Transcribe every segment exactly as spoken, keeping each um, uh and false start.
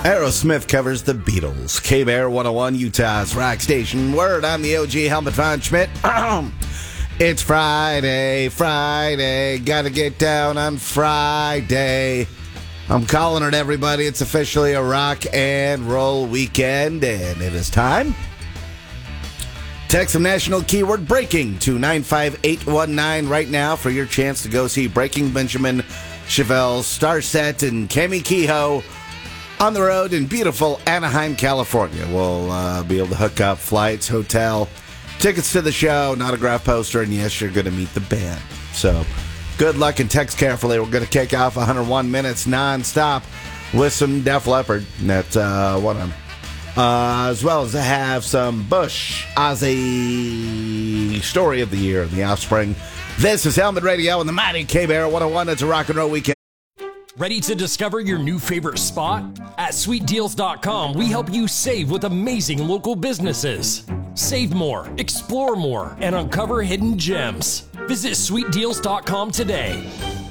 Aerosmith covers the Beatles. K-Bear one oh one, Utah's rock station. Word, I'm the O G, Helmut Von Schmidt. It's Friday, Friday. Gotta get down on Friday. I'm calling it, everybody. It's officially a rock and roll weekend, and it is time. Text some national keyword breaking to nine five eight one nine right now for your chance to go see Breaking Benjamin, Chevelle, Starset, and Cami Kehoe on the road in beautiful Anaheim, California. We'll uh, be able to hook up flights, hotel, tickets to the show, an autograph poster, and yes, you're going to meet the band. So good luck and text carefully. We're going to kick off one hundred one minutes nonstop with some Def Leppard. That's uh, one of them. Uh, as well as to have some Bush Ozzy story of the year, The Offspring. This is Helmet Radio and the mighty K-Bear one oh one. It's a rock and roll weekend. Ready to discover your new favorite spot? At sweet deals dot com, we help you save with amazing local businesses. Save more, explore more, and uncover hidden gems. Visit sweet deals dot com today.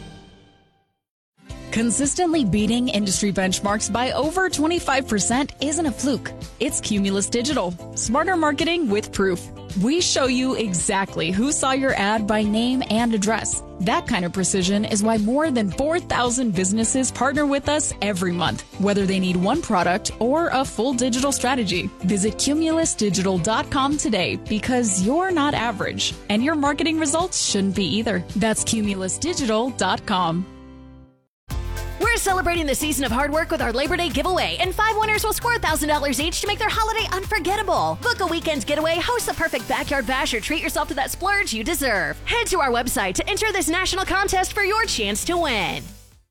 Consistently beating industry benchmarks by over twenty-five percent isn't a fluke. It's Cumulus Digital. Smarter marketing with proof. We show you exactly who saw your ad by name and address. That kind of precision is why more than four thousand businesses partner with us every month, whether they need one product or a full digital strategy. Visit cumulus digital dot com today because you're not average, and your marketing results shouldn't be either. That's cumulus digital dot com. We're celebrating the season of hard work with our Labor Day giveaway, and five winners will score one thousand dollars each to make their holiday unforgettable. Book a weekend's getaway, host the perfect backyard bash, or treat yourself to that splurge you deserve. Head to our website to enter this national contest for your chance to win.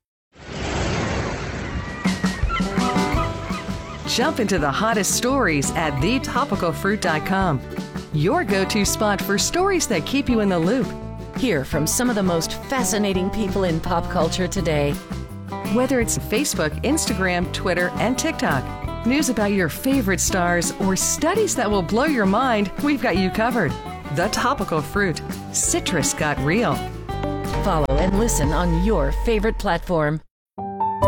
Jump into the hottest stories at the topical fruit dot com. Your go-to spot for stories that keep you in the loop. Hear from some of the most fascinating people in pop culture today. Whether it's Facebook, Instagram, Twitter, and TikTok, news about your favorite stars, or studies that will blow your mind, we've got you covered. The Topical Fruit. Citrus got real. Follow and listen on your favorite platform.